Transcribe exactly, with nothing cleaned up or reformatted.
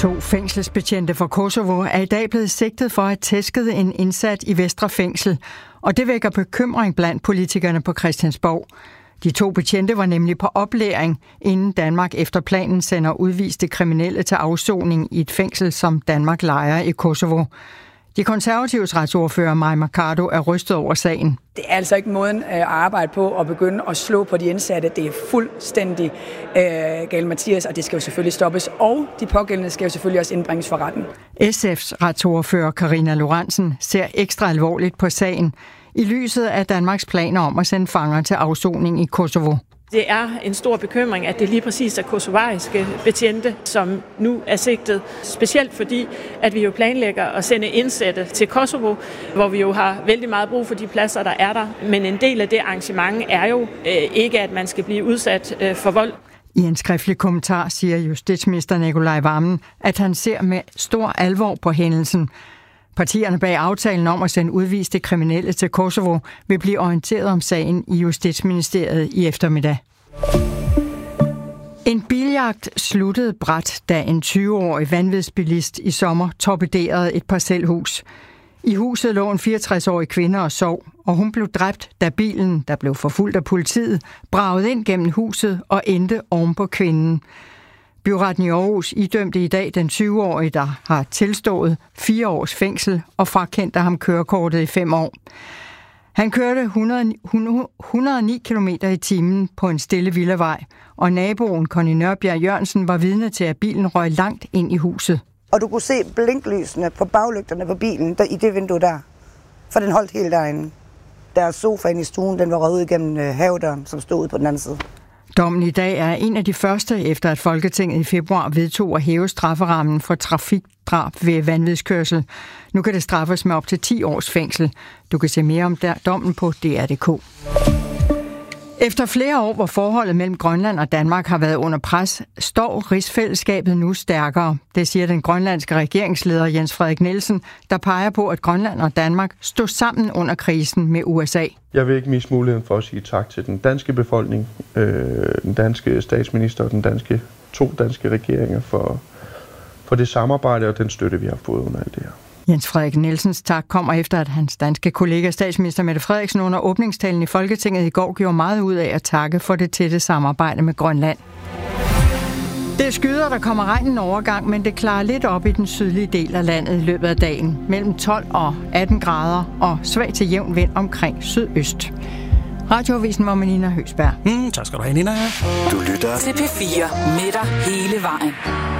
To fængselsbetjente fra Kosovo er i dag blevet sigtet for at have tæsket en indsat i Vestre Fængsel, og det vækker bekymring blandt politikerne på Christiansborg. De to betjente var nemlig på oplæring, inden Danmark efter planen sender udviste kriminelle til afsoning i et fængsel, som Danmark lejer i Kosovo. De konservatives retsordfører Mai Mercado er rystet over sagen. Det er altså ikke måden at arbejde på at begynde at slå på de indsatte. Det er fuldstændig øh, galt, Mathias, og det skal jo selvfølgelig stoppes. Og de pågældende skal jo selvfølgelig også indbringes for retten. S F's retsordfører Karina Lorentzen ser ekstra alvorligt på sagen i lyset af Danmarks planer om at sende fanger til afsoning i Kosovo. Det er en stor bekymring, at det lige præcis er kosovariske betjente, som nu er sigtet. Specielt fordi, at vi jo planlægger at sende indsatte til Kosovo, hvor vi jo har vældig meget brug for de pladser, der er der. Men en del af det arrangement er jo øh, ikke, at man skal blive udsat øh, for vold. I en skriftlig kommentar siger justitsminister Nicolai Wammen, at han ser med stor alvor på hændelsen. Partierne bag aftalen om at sende udviste kriminelle til Kosovo vil blive orienteret om sagen i Justitsministeriet i eftermiddag. En biljagt sluttede brat, da en tyve-årig vanvidsbilist i sommer torpederede et parcelhus. I huset lå en fireogtres-årig kvinde og sov, og hun blev dræbt, da bilen, der blev forfulgt af politiet, bragede ind gennem huset og endte oven på kvinden. Byretten i Aarhus idømte i dag den tyve-årige, der har tilstået fire års fængsel og frakendte ham kørekortet i fem år. Han kørte hundrede, hundrede og ni kilometer i timen på en stille villavej, og naboen Conny Nørbjerg Jørgensen var vidne til, at bilen røg langt ind i huset. Og du kunne se blinklysene på baglygterne på bilen der, i det vindue der, for den holdt helt derinde. Deres sofaen i stuen, den var røget ud igennem havedøren, som stod ude på den anden side. Dommen i dag er en af de første, efter at Folketinget i februar vedtog at hæve strafferammen for trafikdrab ved vanvidskørsel. Nu kan det straffes med op til ti års fængsel. Du kan se mere om der, dommen på D R punktum d k. Efter flere år, hvor forholdet mellem Grønland og Danmark har været under pres, står rigsfællesskabet nu stærkere. Det siger den grønlandske regeringsleder Jens Frederik Nielsen, der peger på, at Grønland og Danmark stod sammen under krisen med U S A. Jeg vil ikke miste muligheden for at sige tak til den danske befolkning, øh, den danske statsminister og den danske, to danske regeringer for, for det samarbejde og den støtte, vi har fået under alt det her. Jens Frederik Nielsens tak kommer efter, at hans danske kollega statsminister Mette Frederiksen under åbningstalen i Folketinget i går gjorde meget ud af at takke for det tætte samarbejde med Grønland. Det skyder, der kommer regn en overgang, men det klarer lidt op i den sydlige del af landet i løbet af dagen. Mellem tolv og atten grader og svag til jævn vind omkring sydøst. Radioavisen var med Nina Høsberg. Mm, tak skal du have, Nina. Du lytter til P fire med dig hele vejen.